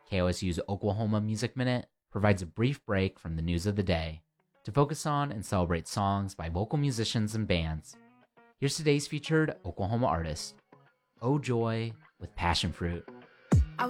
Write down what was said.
KOSU's Oklahoma Music Minute provides a brief break from the news of the day to focus on and celebrate songs by local musicians and bands. Here's today's featured Oklahoma artist, Oh Joy with Passion Fruit.